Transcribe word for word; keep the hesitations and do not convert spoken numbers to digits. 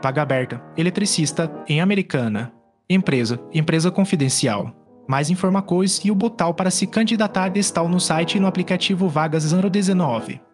Paga aberta. Eletricista, em Americana. Empresa, empresa confidencial. Mais informações e o botão para se candidatar está no site e no aplicativo Vagas zero dezenove.